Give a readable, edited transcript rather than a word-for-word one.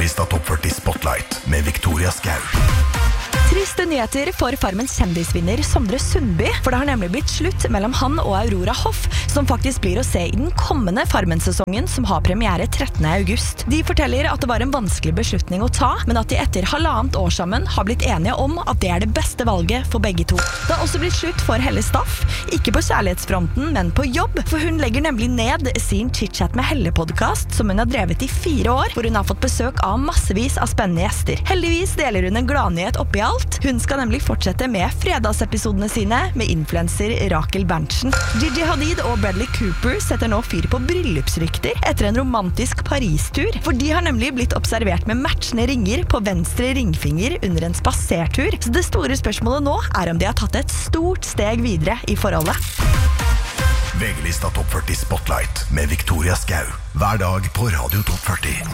Lista Topp 40 Spotlight med Victoria Skau. Triste nyheter for Farmens kjendisvinner Sondre Sundby, for det har nemlig blitt slutt mellom han og Aurora Hoff, som faktisk blir å se i den kommende Farmen-sesongen som har premiere 13. august. De forteller at det var en vanskelig beslutning å ta, men at de etter 1,5 år sammen har blitt enige om at det er det beste valget for begge to. Det har også blitt slutt for Helle Staff, ikke på kjærlighetsfronten, men på jobb, for hun legger nemlig ned sin Chit-Chat med Helle-podcast, som hun har drevet i 4 år, hvor hun har fått besøk av massevis av spennende gjester. Heldigvis deler hun en gladnyhet oppi alt. Hun skal nemlig fortsette med fredagsepisodene sine med influencer Rakel Berntsen. Gigi Hadid og Bradley Cooper setter nå fyr på bryllupsrykter etter en romantisk Paris-tur, for de har nemlig blitt observert med matchende ringer på venstre ringfinger under en spasertur. Så det store spørsmålet nå er om de har tatt et stort steg videre i forholdet. VG-lista Topp 40 Spotlight med Victoria Skau. Hver dag på Radio Topp 40.